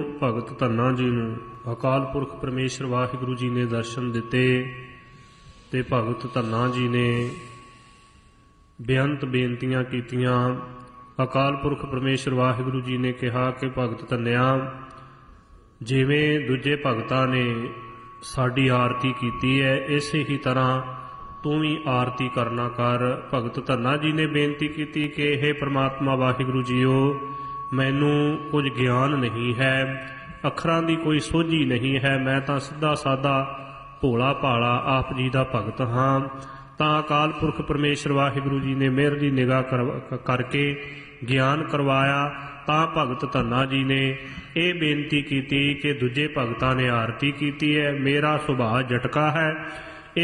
ਭਗਤ ਧੰਨਾ ਜੀ ਨੂੰ ਅਕਾਲ ਪੁਰਖ ਪਰਮੇਸ਼ਰ ਵਾਹਿਗੁਰੂ ਜੀ ਨੇ ਦਰਸ਼ਨ ਦਿੱਤੇ ਤੇ ਭਗਤ ਧੰਨਾ ਜੀ ਨੇ ਬੇਅੰਤ ਬੇਨਤੀਆਂ ਕੀਤੀਆਂ। ਅਕਾਲ ਪੁਰਖ ਪਰਮੇਸ਼ਰ ਵਾਹਿਗੁਰੂ ਜੀ ਨੇ ਕਿਹਾ ਕਿ ਭਗਤ ਧੰਨਿਆ, ਜਿਵੇਂ ਦੂਜੇ ਭਗਤਾਂ ਨੇ ਸਾਡੀ ਆਰਤੀ ਕੀਤੀ ਹੈ, ਇਸੇ ਹੀ ਤਰ੍ਹਾਂ ਤੂੰ ਵੀ ਆਰਤੀ ਕਰਨਾ ਕਰ। ਭਗਤ ਧੰਨਾ ਜੀ ਨੇ ਬੇਨਤੀ ਕੀਤੀ ਕਿ ਇਹ ਪ੍ਰਮਾਤਮਾ ਵਾਹਿਗੁਰੂ ਜੀਓ, ਮੈਨੂੰ ਕੁਝ ਗਿਆਨ ਨਹੀਂ ਹੈ, ਅੱਖਰਾਂ ਦੀ ਕੋਈ ਸੋਝੀ ਨਹੀਂ ਹੈ, ਮੈਂ ਤਾਂ ਸਿੱਧਾ ਸਾਦਾ ਭੋਲਾ ਭਾਲਾ ਆਪ ਜੀ ਦਾ ਭਗਤ ਹਾਂ। ਤਾਂ ਅਕਾਲ ਪੁਰਖ ਪਰਮੇਸ਼ਰ ਵਾਹਿਗੁਰੂ ਜੀ ਨੇ ਮਿਹਰ ਦੀ ਨਿਗਾਹ ਕਰਕੇ ਗਿਆਨ ਕਰਵਾਇਆ। ਤਾਂ ਭਗਤ ਧੰਨਾ ਜੀ ਨੇ ਇਹ ਬੇਨਤੀ ਕੀਤੀ ਕਿ ਦੂਜੇ ਭਗਤਾਂ ਨੇ ਆਰਤੀ ਕੀਤੀ ਹੈ, ਮੇਰਾ ਸੁਭਾਅ ਜਟਕਾ ਹੈ,